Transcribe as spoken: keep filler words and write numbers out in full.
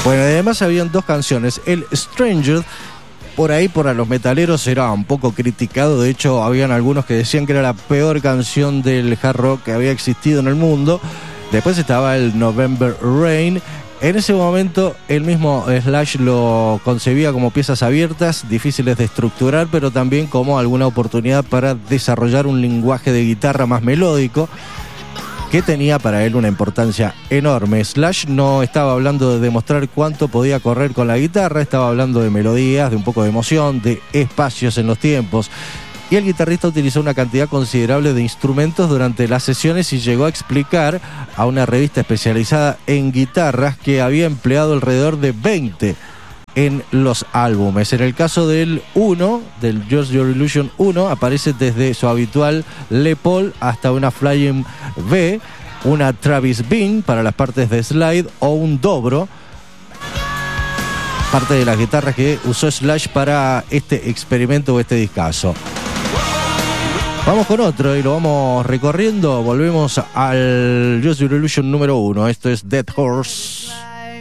Bueno, además habían dos canciones. El Stranger, por ahí por a los metaleros era un poco criticado. De hecho, habían algunos que decían que era la peor canción del hard rock que había existido en el mundo. Después estaba el November Rain. En ese momento el mismo Slash lo concebía como piezas abiertas, difíciles de estructurar, pero también como alguna oportunidad para desarrollar un lenguaje de guitarra más melódico, que tenía para él una importancia enorme. Slash no estaba hablando de demostrar cuánto podía correr con la guitarra, estaba hablando de melodías, de un poco de emoción, de espacios en los tiempos. Y el guitarrista utilizó una cantidad considerable de instrumentos durante las sesiones y llegó a explicar a una revista especializada en guitarras que había empleado alrededor de veinte en los álbumes. En el caso del uno, del Use Your Illusion uno, aparece desde su habitual Les Paul hasta una Flying V, una Travis Bean para las partes de slide o un dobro, parte de las guitarras que usó Slash para este experimento o este discazo. Vamos con otro y lo vamos recorriendo. Volvemos al Use Your Illusion número uno. Esto es Dead Horse.